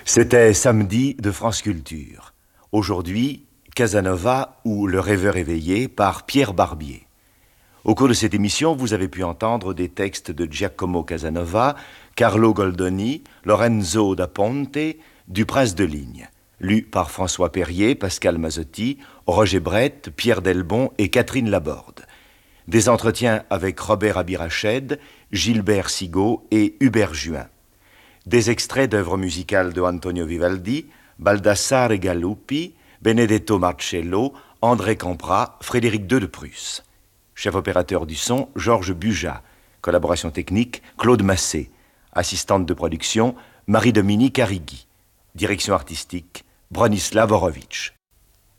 C'était Samedi de France Culture. Aujourd'hui, Casanova ou Le rêveur éveillé par Pierre Barbier. Au cours de cette émission, vous avez pu entendre des textes de Giacomo Casanova, Carlo Goldoni, Lorenzo da Ponte, du Prince de Ligne, lus par François Perrier, Pascal Mazzotti, Roger Brett, Pierre Delbon et Catherine Laborde. Des entretiens avec Robert Abirached, Gilbert Sigaud et Hubert Juin. Des extraits d'œuvres musicales de Antonio Vivaldi, Baldassare Galuppi, Benedetto Marcello, André Campra, Frédéric II de Prusse. Chef opérateur du son, Georges Buja. Collaboration technique, Claude Massé. Assistante de production, Marie-Dominique Arrigui. Direction artistique, Bronislav Horowitz.